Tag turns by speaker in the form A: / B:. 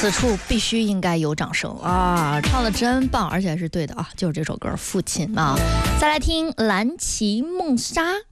A: 此处必须应该有掌声啊！唱的真棒，而且是对的啊，就是这首歌《父亲》啊。再来听蓝旗梦莎。